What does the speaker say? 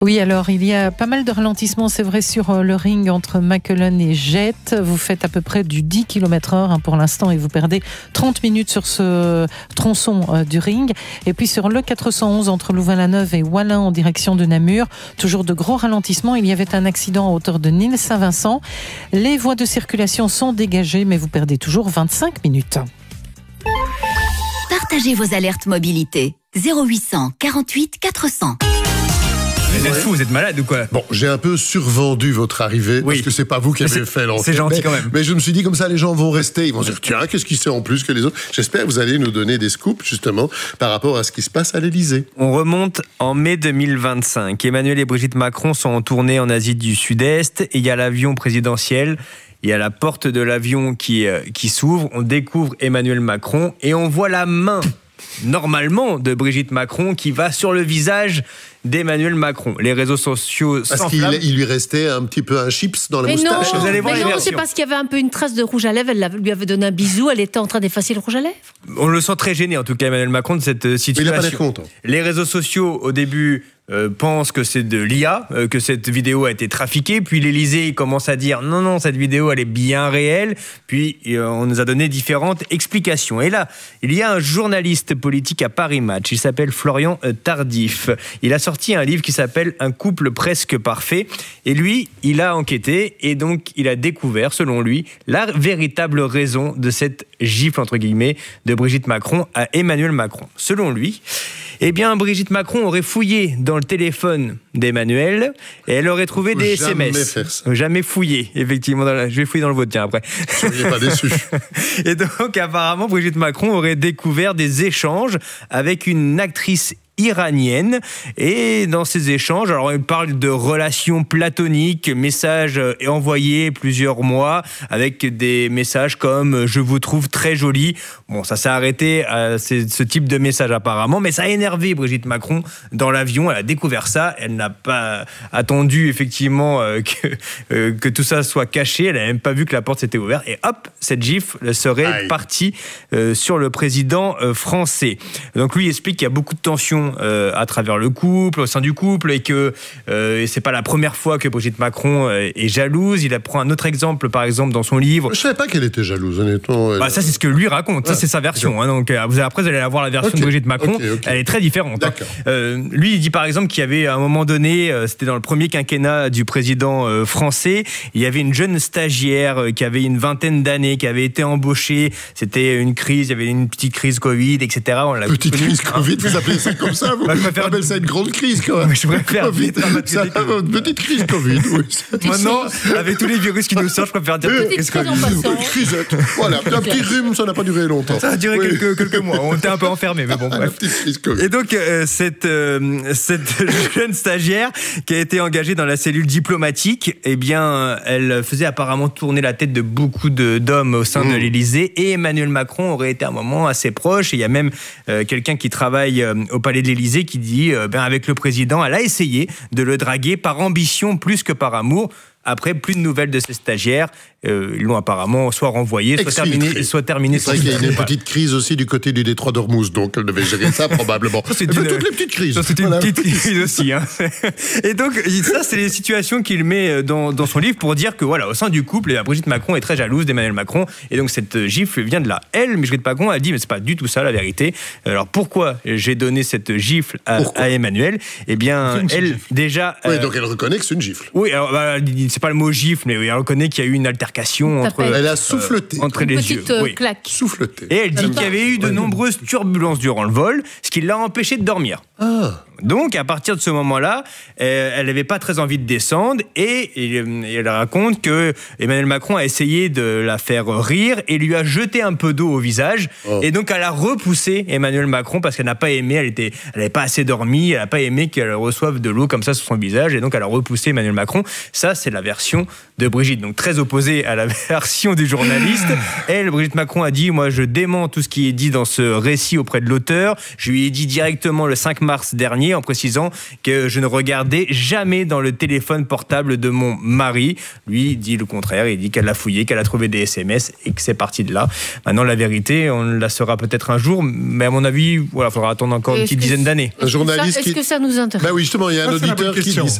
Oui, alors il y a pas mal de ralentissements, c'est vrai, sur le ring entre Mackellan et Jette. Vous faites à peu près du 10 km/h pour l'instant et vous perdez 30 minutes sur ce tronçon du ring. Et puis sur le 411 entre Louvain-la-Neuve et Wallin en direction de Namur, toujours de gros ralentissements. Il y avait un accident à hauteur de Nîmes-Saint-Vincent. Les voies de circulation sont dégagées, mais vous perdez toujours 25 minutes. Partagez vos alertes mobilité. 0800 48 400. Vous êtes fou, vous êtes malade ou quoi? Bon, j'ai un peu survendu votre arrivée, Oui. parce que c'est pas vous qui avez fait l'enquête. C'est gentil quand même. Mais je me suis dit, comme ça, les gens vont rester. Ils vont se dire, tiens, qu'est-ce qu'il sait en plus que les autres? J'espère que vous allez nous donner des scoops, justement, par rapport à ce qui se passe à l'Élysée. On remonte en mai 2025. Emmanuel et Brigitte Macron sont en tournée en Asie du Sud-Est et il y a l'avion présidentiel. Il y a la porte de l'avion qui s'ouvre. On découvre Emmanuel Macron et on voit la main, normalement, de Brigitte Macron qui va sur le visage d'Emmanuel Macron. Les réseaux sociaux Parce s'enflamment. qu'il lui restait un petit peu un chips dans la Mais non, moustache. Vous allez voir les versions. c'est parce qu'il y avait un peu une trace de rouge à lèvres. Elle lui avait donné un bisou. Elle était en train d'effacer le rouge à lèvres. On le sent très gêné, en tout cas, Emmanuel Macron, de cette Mais situation. il n'a pas l'air content. Les réseaux sociaux, au début, pensent que c'est de l'IA, que cette vidéo a été trafiquée. Puis l'Élysée commence à dire non, cette vidéo, elle est bien réelle. Puis on nous a donné différentes explications. Et là, il y a un journaliste politique à Paris Match. Il s'appelle Florian Tardif. Il a sorti un livre qui s'appelle Un couple presque parfait. Et lui, il a enquêté et donc il a découvert, selon lui, la véritable raison de cette gifle, entre guillemets, de Brigitte Macron à Emmanuel Macron. Selon lui, eh bien, Brigitte Macron aurait fouillé dans le téléphone d'Emmanuel et elle aurait trouvé des jamais SMS. faire ça. Jamais fouillé, effectivement. Je vais fouiller dans le vôtre, tiens, après. Je ne serais pas déçu. Et donc, apparemment, Brigitte Macron aurait découvert des échanges avec une actrice iranienne. Et dans ces échanges, alors il parle de relations platoniques, messages envoyés plusieurs mois, avec des messages comme « je vous trouve très jolie ». Bon, ça s'est arrêté à ce type de message apparemment, mais ça a énervé Brigitte Macron dans l'avion. Elle a découvert ça, elle n'a pas attendu effectivement que tout ça soit caché, elle n'a même pas vu que la porte s'était ouverte, et hop, cette gifle serait partie sur le président français. Donc lui explique qu'il y a beaucoup de tensions à travers le couple, au sein du couple, et que c'est pas la première fois que Brigitte Macron est jalouse. Il prend un autre exemple, par exemple, dans son livre. Je savais pas qu'elle était jalouse, honnêtement. Bah, ça, c'est ce que lui raconte. Ça, c'est sa version. Hein, donc, après, vous allez avoir la version de Brigitte Macron. Elle est très différente. Lui, il dit, par exemple, qu'il y avait, à un moment donné, c'était dans le premier quinquennat du président français, il y avait une jeune stagiaire qui avait une vingtaine d'années, qui avait été embauchée. C'était une crise, il y avait une petite crise Covid, etc. Petite crise Covid, vous appelez ça comme ça, vous? Je préfère appelle ça une grande crise, quand même. Je préfère Covid. Ça, une petite crise Covid, oui. Maintenant, avec tous les virus qui nous sortent, je préfère dire Petite crise en passant. Une crisette. Voilà, un petit rhume, ça n'a pas duré longtemps. Ça a duré quelques mois. On était un peu enfermés, mais bon, bref. Petite crise Covid. Et donc, cette jeune stagiaire qui a été engagée dans la cellule diplomatique, eh bien, elle faisait apparemment tourner la tête de beaucoup d'hommes au sein de l'Élysée. Et Emmanuel Macron aurait été à un moment assez proche. Et il y a même quelqu'un qui travaille au palais de l'Élysée qui dit, avec le président, elle a essayé de le draguer par ambition plus que par amour. Après, plus de nouvelles de ces stagiaires. Ils l'ont apparemment soit renvoyé, soit terminé. C'est vrai qu'il y a une petite crise aussi du côté du détroit d'Ormuz, donc elle devait gérer ça probablement. Ça, c'est toutes les petites crises. Ça, c'est une petite crise aussi. Hein. Et donc, ça, c'est les situations qu'il met dans son livre pour dire que, voilà, au sein du couple, Brigitte Macron est très jalouse d'Emmanuel Macron. Et donc, cette gifle vient de là. Elle, Brigitte Macron, a dit, mais c'est pas du tout ça, la vérité. Alors, pourquoi j'ai donné cette gifle à Emmanuel? Eh bien, elle, déjà. Oui, donc elle reconnaît que c'est une gifle. Oui, alors, c'est pas le mot gifle, mais oui, elle reconnaît qu'il y a eu une altercation elle a souffleté. entre les yeux. Petite claque. Souffleté. Et elle dit qu'il y avait eu de nombreuses turbulences durant le vol, ce qui l'a empêchée de dormir. Donc, à partir de ce moment-là, elle n'avait pas très envie de descendre et elle raconte que Emmanuel Macron a essayé de la faire rire et lui a jeté un peu d'eau au visage. Et donc, elle a repoussé Emmanuel Macron parce qu'elle n'a pas aimé, elle n'avait pas assez dormi, elle n'a pas aimé qu'elle reçoive de l'eau comme ça sur son visage. Et donc, elle a repoussé Emmanuel Macron. Ça, c'est la version de Brigitte. Donc, très opposée à la version du journaliste. Elle, Brigitte Macron, a dit, moi, je dément tout ce qui est dit dans ce récit auprès de l'auteur. Je lui ai dit directement le 5 mars dernier, mari en précisant que je ne regardais jamais dans le téléphone portable de mon mari. Lui dit le contraire, il dit qu'elle l'a fouillé, qu'elle a trouvé des SMS et que c'est parti de là. Maintenant, la vérité, on la saura peut-être un jour, mais à mon avis, il faudra attendre encore une petite dizaine d'années. Un journaliste Est-ce que ça nous intéresse? Bah oui, justement, il y a un auditeur qui dit ça.